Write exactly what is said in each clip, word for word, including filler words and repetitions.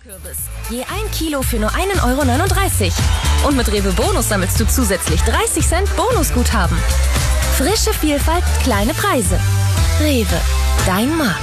Kürbis. Je ein Kilo für nur einen Euro neununddreißig. Und mit Rewe Bonus sammelst du zusätzlich dreißig Cent Bonusguthaben. Frische Vielfalt, kleine Preise. Rewe, dein Markt.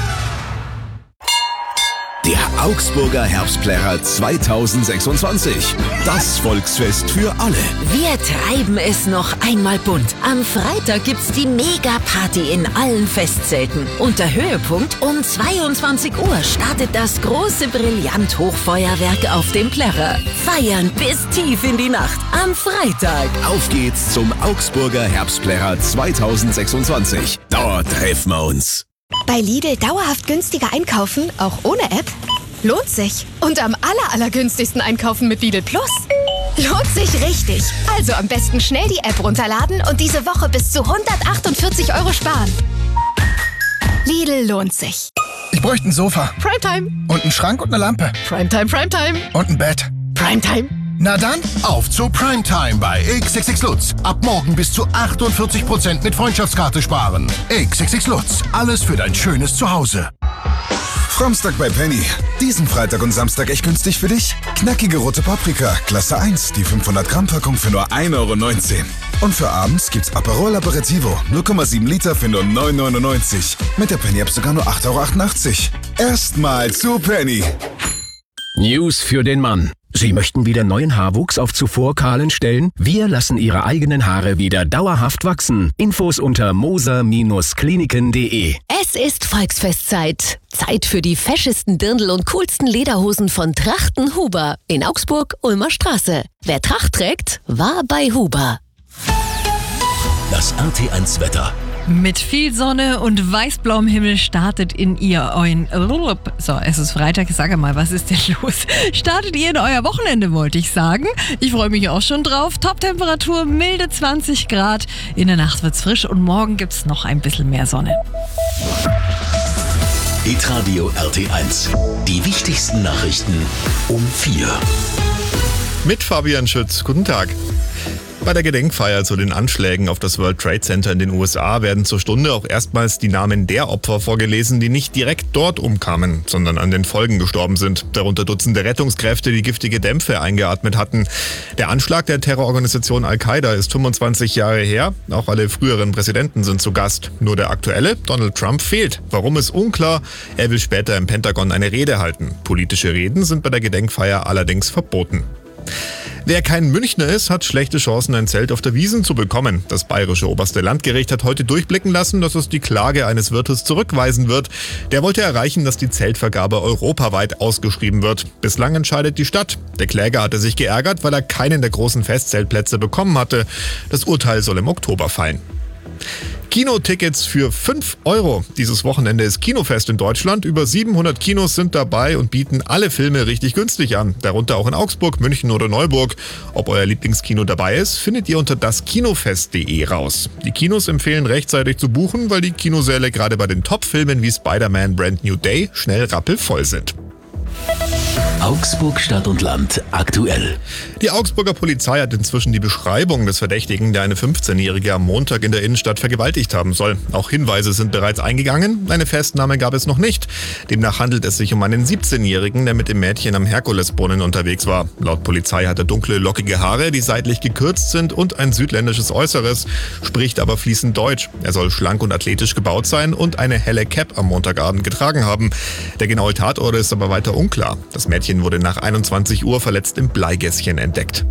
Der Augsburger Herbstplärrer zweitausendsechsundzwanzig. Das Volksfest für alle. Wir treiben es noch einmal bunt. Am Freitag gibt's die Mega-Party in allen Festzelten. Und der Höhepunkt: um zweiundzwanzig Uhr startet das große Brillant-Hochfeuerwerk auf dem Plärrer. Feiern bis tief in die Nacht am Freitag. Auf geht's zum Augsburger Herbstplärrer zweitausendsechsundzwanzig. Dort treffen wir uns. Bei Lidl dauerhaft günstiger einkaufen, auch ohne App? Lohnt sich. Und am aller, allergünstigsten einkaufen mit Lidl Plus? Lohnt sich richtig. Also am besten schnell die App runterladen und diese Woche bis zu hundertachtundvierzig Euro sparen. Lidl lohnt sich. Ich bräuchte ein Sofa. Primetime. Und einen Schrank und eine Lampe. Primetime, Primetime. Und ein Bett. Primetime. Na dann, auf zu Primetime bei X X X Lutz. Ab morgen bis zu achtundvierzig Prozent mit Freundschaftskarte sparen. X X X Lutz. Alles für dein schönes Zuhause. Samstag bei Penny. Diesen Freitag und Samstag echt günstig für dich. Knackige rote Paprika, Klasse eins, die fünfhundert Gramm Packung für nur ein Euro neunzehn. Und für abends gibt's Aperol Aperitivo, null Komma sieben Liter für nur neun Euro neunundneunzig. Mit der Penny-App sogar nur acht Euro achtundachtzig. Erstmal zu Penny. News für den Mann. Sie möchten wieder neuen Haarwuchs auf zuvor kahlen Stellen? Wir lassen Ihre eigenen Haare wieder dauerhaft wachsen. Infos unter moser Kliniken punkt de. Es ist Volksfestzeit. Zeit für die feschesten Dirndl und coolsten Lederhosen von Trachten Huber in Augsburg, Ulmer Straße. Wer Tracht trägt, war bei Huber. Das R T eins Wetter. Mit viel Sonne und weißblauem Himmel startet in ihr euren... So, es ist Freitag, sag mal, was ist denn los? Startet ihr in euer Wochenende, wollte ich sagen. Ich freue mich auch schon drauf. Top-Temperatur, milde zwanzig Grad. In der Nacht wird's frisch und morgen gibt's noch ein bisschen mehr Sonne. Hitradio R T eins. Die wichtigsten Nachrichten um vier. Mit Fabian Schütz. Guten Tag. Bei der Gedenkfeier zu den Anschlägen auf das World Trade Center in den U S A werden zur Stunde auch erstmals die Namen der Opfer vorgelesen, die nicht direkt dort umkamen, sondern an den Folgen gestorben sind. Darunter Dutzende Rettungskräfte, die giftige Dämpfe eingeatmet hatten. Der Anschlag der Terrororganisation Al-Qaida ist fünfundzwanzig Jahre her. Auch alle früheren Präsidenten sind zu Gast. Nur der aktuelle, Donald Trump, fehlt. Warum, ist unklar. Er will später im Pentagon eine Rede halten. Politische Reden sind bei der Gedenkfeier allerdings verboten. Wer kein Münchner ist, hat schlechte Chancen, ein Zelt auf der Wiesn zu bekommen. Das bayerische oberste Landgericht hat heute durchblicken lassen, dass es die Klage eines Wirtes zurückweisen wird. Der wollte erreichen, dass die Zeltvergabe europaweit ausgeschrieben wird. Bislang entscheidet die Stadt. Der Kläger hatte sich geärgert, weil er keinen der großen Festzeltplätze bekommen hatte. Das Urteil soll im Oktober fallen. Kinotickets für fünf Euro. Dieses Wochenende ist Kinofest in Deutschland. Über siebenhundert Kinos sind dabei und bieten alle Filme richtig günstig an. Darunter auch in Augsburg, München oder Neuburg. Ob euer Lieblingskino dabei ist, findet ihr unter das kinofest punkt de raus. Die Kinos empfehlen rechtzeitig zu buchen, weil die Kinosäle gerade bei den Top-Filmen wie Spider-Man Brand New Day schnell rappelvoll sind. Augsburg Stadt und Land aktuell. Die Augsburger Polizei hat inzwischen die Beschreibung des Verdächtigen, der eine fünfzehnjährige am Montag in der Innenstadt vergewaltigt haben soll. Auch Hinweise sind bereits eingegangen. Eine Festnahme gab es noch nicht. Demnach handelt es sich um einen siebzehnjährigen, der mit dem Mädchen am Herkulesbrunnen unterwegs war. Laut Polizei hat er dunkle, lockige Haare, die seitlich gekürzt sind und ein südländisches Äußeres, spricht aber fließend Deutsch. Er soll schlank und athletisch gebaut sein und eine helle Cap am Montagabend getragen haben. Der genaue Tatort ist aber weiter unklar. Das Mädchen wurde nach einundzwanzig Uhr verletzt im Bleigässchen entdeckt.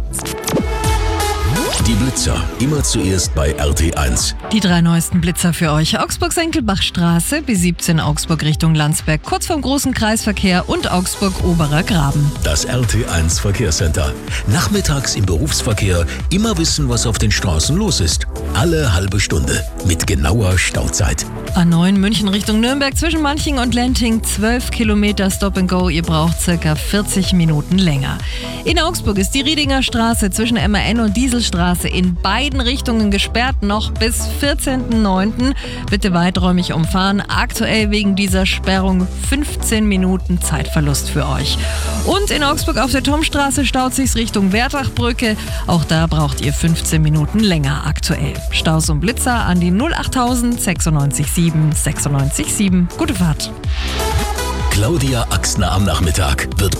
Die Blitzer, immer zuerst bei R T eins. Die drei neuesten Blitzer für euch. Augsburg-Senckelbachstraße, B siebzehn Augsburg Richtung Landsberg, kurz vorm großen Kreisverkehr und Augsburg-Oberer Graben. Das R T eins Verkehrscenter. Nachmittags im Berufsverkehr immer wissen, was auf den Straßen los ist. Alle halbe Stunde mit genauer Stauzeit. A neun München Richtung Nürnberg zwischen Manching und Lenting, zwölf Kilometer Stop and Go. Ihr braucht circa vierzig Minuten länger. In Augsburg ist die Riedinger Straße zwischen M A N und Dieselstraße in beiden Richtungen gesperrt, noch bis vierzehnten neunten Bitte weiträumig umfahren. Aktuell wegen dieser Sperrung fünfzehn Minuten Zeitverlust für euch. Und in Augsburg auf der Thomstraße staut sich's Richtung Wertachbrücke. Auch da braucht ihr fünfzehn Minuten länger aktuell. Staus und Blitzer an die null achttausend sechsundneunzig sieben sechsundneunzig sieben. Gute Fahrt. Claudia Axner am Nachmittag wird